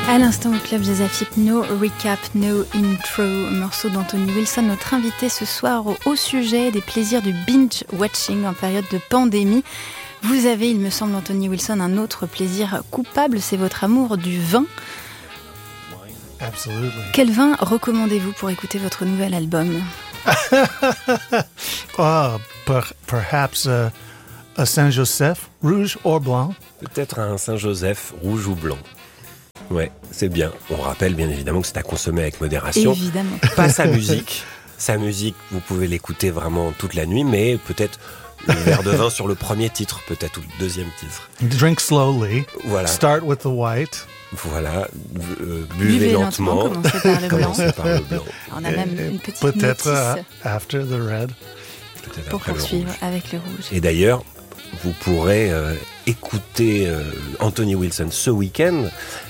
À l'instant au Club Jazz Afip, No Recap, No Intro, morceau d'Anthony Wilson, notre invité ce soir au sujet des plaisirs du binge-watching en période de pandémie. Vous avez, il me semble, Anthony Wilson, un autre plaisir coupable, c'est votre amour du vin. Absolutely. Quel vin recommandez-vous pour écouter votre nouvel album? Perhaps a Saint-Joseph, rouge ou blanc. Peut-être un Saint-Joseph, rouge ou blanc. Ouais, c'est bien. On rappelle bien évidemment que c'est à consommer avec modération. Évidemment. Pas sa musique. Sa musique, vous pouvez l'écouter vraiment toute la nuit, mais peut-être le verre de vin sur le premier titre, peut-être, ou le deuxième titre. Drink slowly. Voilà. Start with the white. Voilà, buvez lentement. Commencez par le blanc. Commencez par le blanc. On a même une petite Peut-être notice after the red. Peut-être pour après le poursuivre rouge. avec le rouge. Et d'ailleurs, vous pourrez écouter Anthony Wilson ce week-end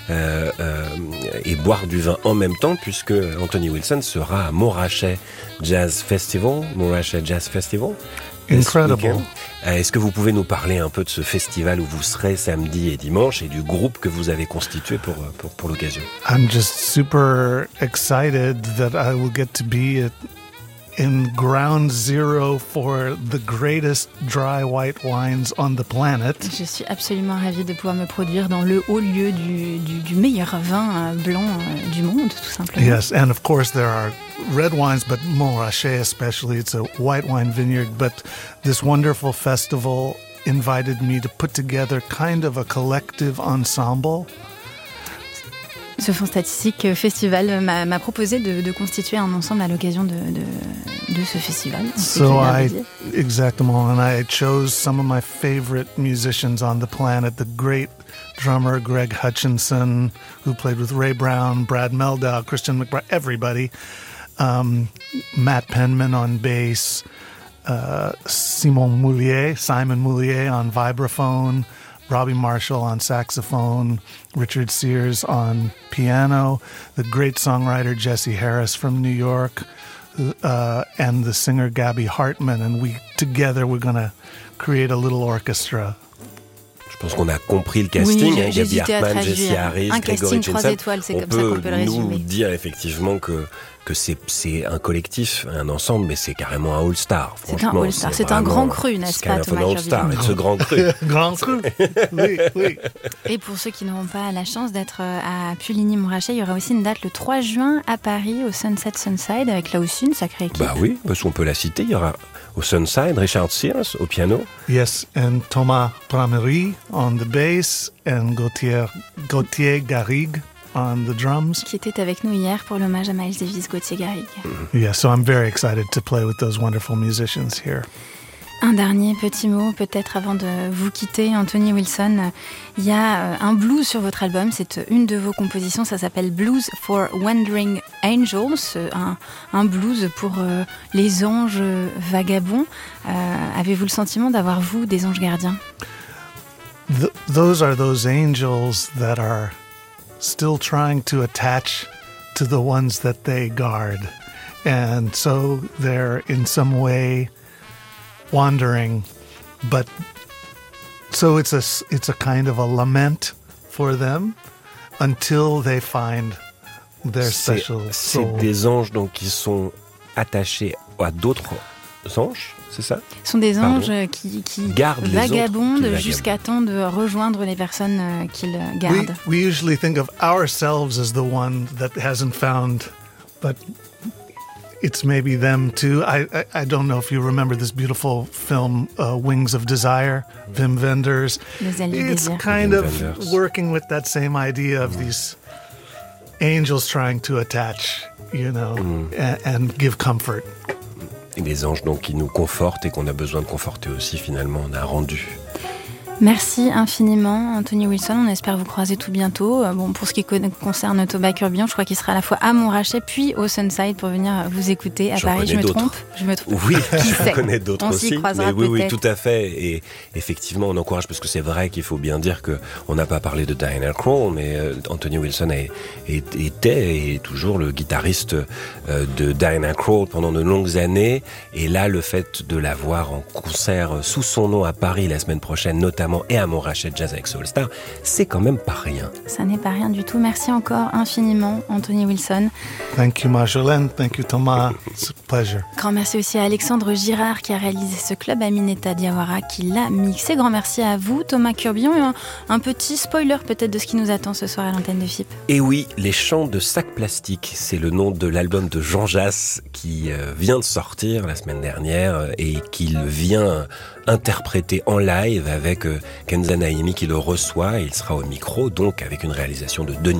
et boire du vin en même temps, puisque Anthony Wilson sera à Montrachet Jazz Festival. Incredible. Est-ce que vous pouvez nous parler un peu de ce festival où vous serez samedi et dimanche et du groupe que vous avez constitué pour l'occasion? I'm just super excited that I will get to be in ground zero for the greatest dry white wines on the planet. Je suis absolument ravie de pouvoir me produire dans le haut lieu du meilleur vin blanc du monde, tout simplement. Yes, and of course there are red wines, but Montrachet especially, it's a white wine vineyard. But this wonderful festival invited me to put together kind of a collective ensemble. Ce fantastique festival m'a proposé de constituer un ensemble à l'occasion de ce festival. Exactement, and I chose some of my favorite musicians on the planet, the great drummer Greg Hutchinson, who played with Ray Brown, Brad Mehldau, Christian McBride, everybody. Matt Penman on bass, Simon Moulier on vibraphone, Robbie Marshall on saxophone, Richard Sears on piano, the great songwriter Jesse Harris from New York, and the singer Gabby Hartman. And together we're going to create a little orchestra. Je pense qu'on a compris le casting. Oui, Gabby Hartman, Jesse Harris, un Gregory casting 3 Jensen. étoiles, c'est comme ça qu'on peut le résumer. On peut nous dire effectivement que c'est un collectif, un ensemble, mais c'est carrément un all-star. C'est un all-star, c'est un grand cru, n'est-ce pas, Thomas Kirby? All-star, et ce grand cru. Grand cru, oui, oui. Et pour ceux qui n'auront pas la chance d'être à Puligny-Montrachet, il y aura aussi une date le 3 juin à Paris, au Sunset Sunside, avec là aussi une sacrée équipe. Bah oui, parce qu'on peut la citer, il y aura au Sunside Richard Sears au piano. Yes, and Thomas Pramery on the bass, and Gauthier Garrigue on the drums. Qui était avec nous hier pour l'hommage à Miles Davis, Gauthier Garrigue. Yeah, so I'm very excited to play with those wonderful musicians here. Un dernier petit mot, peut-être avant de vous quitter, Anthony Wilson. Il y a un blues sur votre album, c'est une de vos compositions, ça s'appelle Blues for Wandering Angels, un blues pour les anges vagabonds. Avez-vous le sentiment d'avoir, vous, des anges gardiens? Those are those angels that are still trying to attach to the ones that they guard. And so they're in some way wandering, but so it's a kind of a lament for them until they find their special soul. C'est des anges donc qui sont attachés à d'autres anges, c'est ça? Ce sont des anges qui vagabondent jusqu'à temps de rejoindre les personnes qu'ils gardent. We usually think of ourselves as the one that hasn't found, but it's maybe them too. I don't know if you remember this beautiful film, Wings of Desire, Wim Wenders. It's kind of working with that same idea of these angels trying to attach, and give comfort. Et les anges donc qui nous confortent et qu'on a besoin de conforter aussi finalement, on a rendu. Merci infiniment, Anthony Wilson. On espère vous croiser tout bientôt. Bon, pour ce qui concerne Thomas Kirby, je crois qu'il sera à la fois à Montrachet puis au Sunside pour venir vous écouter à Paris. Je me trompe? Oui, je connais d'autres on aussi. S'y croisera mais oui, peut-être. Tout à fait. Et effectivement, on encourage parce que c'est vrai qu'il faut bien dire que on n'a pas parlé de Diana Krall, mais Anthony Wilson était et est toujours le guitariste de Diana Krall pendant de longues années. Et là, le fait de la voir en concert sous son nom à Paris la semaine prochaine, notamment notamment, et à Montrachet Jazz avec Soul Star, c'est quand même pas rien. Ça n'est pas rien du tout. Merci encore infiniment, Anthony Wilson. Thank you, Marjolaine. Thank you, Thomas. It's a pleasure. Grand merci aussi à Alexandre Girard qui a réalisé ce club, Aminata Diawara qui l'a mixé. Grand merci à vous, Thomas Curbillon. Un petit spoiler peut-être de ce qui nous attend ce soir à l'antenne de FIP. Et oui, Les Chants de Sac Plastique, c'est le nom de l'album de Jean Jass qui vient de sortir la semaine dernière et qu'il vient interpréter en live avec Kenza Naimi qui le reçoit. Il sera au micro, donc avec une réalisation de Denis